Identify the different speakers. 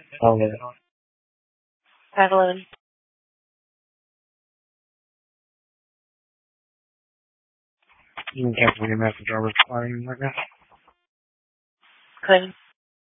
Speaker 1: Okay.
Speaker 2: Evelyn.
Speaker 1: You can cancel your message or replying right now.
Speaker 2: Quinn.